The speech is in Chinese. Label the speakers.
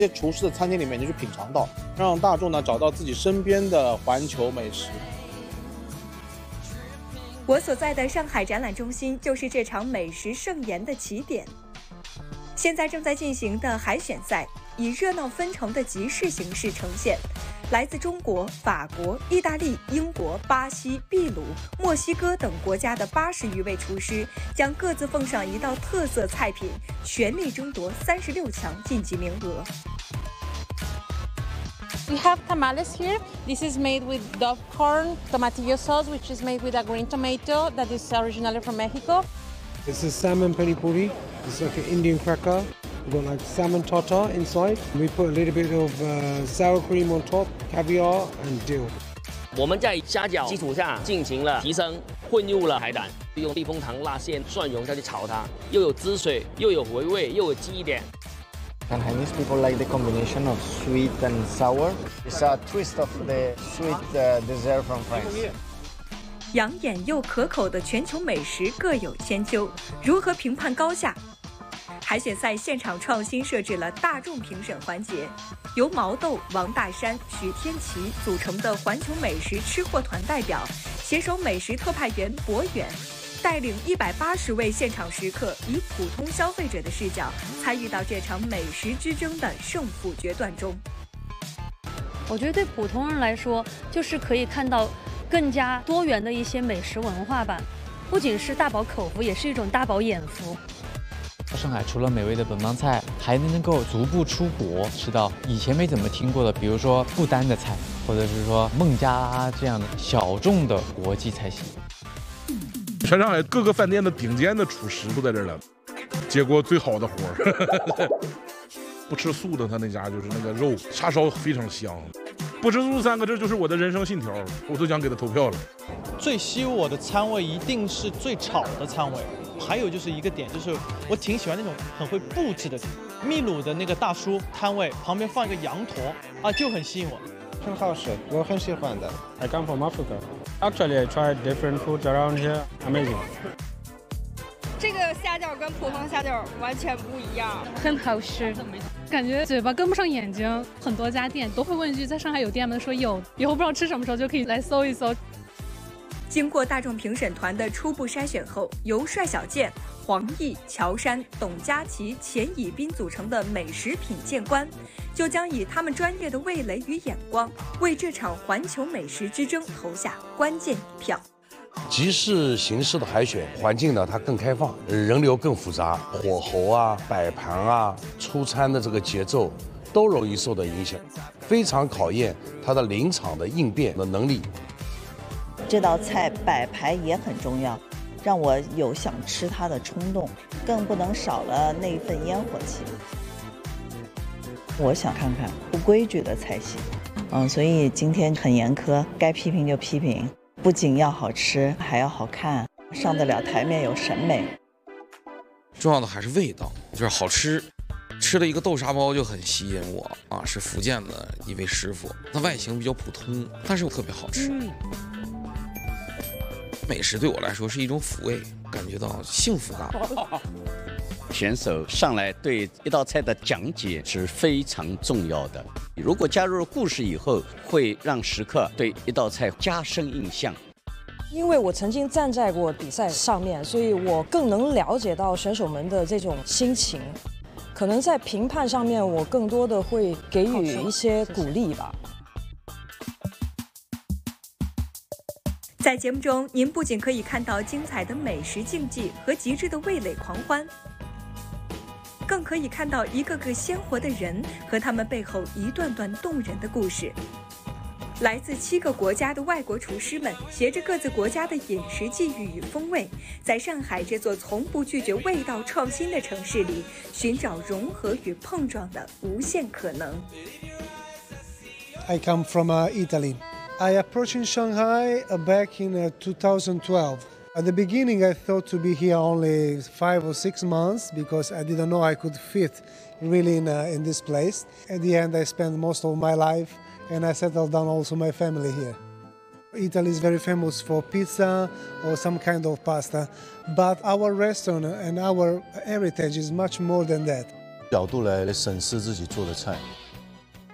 Speaker 1: 这些厨师的餐厅里面，你去品尝到，让大众呢找到自己身边的环球美食。
Speaker 2: 我所在的上海展览中心就是这场美食盛宴的起点。现在正在进行的海选赛以热闹纷呈的集市形式呈现，来自中国、法国、意大利、英国、巴西、秘鲁、墨西哥等国家的80余位厨师将各自奉上一道特色菜品，全力争夺36强晋级名额。
Speaker 3: We have tamales here. This is made with dove corn, tomatillo sauce, which is made with a green tomato that is originally from Mexico.
Speaker 4: This is salmon peri puri. It's like an Indian cracker. We've got like salmon tartar inside. We put a little bit of sour cream on top, caviar and dill.
Speaker 5: 我们在虾饺基础下进行了提升，混入了海胆，用避风塘辣馅、蒜蓉下去炒它，又有汁水，又有回味，又有记忆点。
Speaker 6: And Chinese people like the combination of sweet and sour. It's a twist of the sweet dessert from France.
Speaker 2: 养眼又可口的全球美食各有千秋，如何评判高下？海选赛现场创新设置了大众评审环节，由毛豆、王大山、许天琪组成的环球美食吃货团代表，携手美食特派员博远，带领180位现场食客，以普通消费者的视角参与到这场美食之争的胜负决断中。
Speaker 7: 我觉得对普通人来说，就是可以看到更加多元的一些美食文化吧，不仅是大饱口福，也是一种大饱眼福。
Speaker 8: 上海除了美味的本帮菜，还能够逐步出国，吃到以前没怎么听过的，比如说不丹的菜，或者是说孟加拉这样的小众的国际菜系。
Speaker 9: 全上海各个饭店的顶尖的厨师都在这儿了，接过最好的活儿。不吃素的，他那家就是那个肉叉烧非常香。不吃素3个字就是我的人生信条，我都想给他投票了。
Speaker 10: 最吸引我的餐位一定是最炒的餐位，还有就是一个点，就是我挺喜欢那种很会布置的。秘鲁的那个大叔摊位旁边放一个羊驼啊，就很吸引我。
Speaker 4: 很好吃，我很喜欢的。I come from Africa. Actually, I tried different foods around here. Amazing.
Speaker 11: 这个虾饺跟普通虾饺完全不一样，
Speaker 12: 很好吃，感觉嘴巴跟不上眼睛。很多家店都会问一句，在上海有店吗？说有，以后不知道吃什么时候就可以来搜一搜。
Speaker 2: 经过大众评审团的初步筛选后，由帅小健、黄奕、乔杉、董佳琪、钱以斌组成的美食品鉴官，就将以他们专业的味蕾与眼光，为这场环球美食之争投下关键一票。
Speaker 13: 集市形式的海选环境呢，它更开放，人流更复杂，火候啊、摆盘啊、出餐的这个节奏都容易受到影响，非常考验它的临场的应变的能力。
Speaker 14: 这道菜摆盘也很重要，让我有想吃它的冲动，更不能少了那份烟火气。我想看看不规矩的菜系，所以今天很严苛，该批评就批评。不仅要好吃，还要好看，上得了台面，有审美。
Speaker 15: 重要的还是味道，就是好吃。吃了一个豆沙包就很吸引我啊，是福建的一位师傅，它外形比较普通，但是特别好吃。美食对我来说是一种抚慰，感觉到幸福感。
Speaker 16: 选手上来对一道菜的讲解是非常重要的。如果加入了故事以后，会让食客对一道菜加深印象。
Speaker 17: 因为我曾经站在过比赛上面，所以我更能了解到选手们的这种心情。可能在评判上面，我更多的会给予一些鼓励吧。
Speaker 2: 在节目中，您不仅可以看到精彩的美食竞技和极致的味蕾狂欢，更可以看到一个个鲜活的人和他们背后一段段动人的故事。来自7个国家的外国厨师们，携着各自国家的饮食际遇与风味，在上海这座从不拒绝味道创新的城市里，寻找融合与碰撞的无限可能。
Speaker 4: I come from Italy. I approached in Shanghai back in 2012. At the beginning, I thought to be here only 5 or 6 months because I didn't know I could fit really in this place. At the end, I spent most of my life and I settled down also my family here. Italy is very famous for pizza or some kind of pasta, but our restaurant and our heritage is much more than that.
Speaker 18: 角度来审视自己做的菜。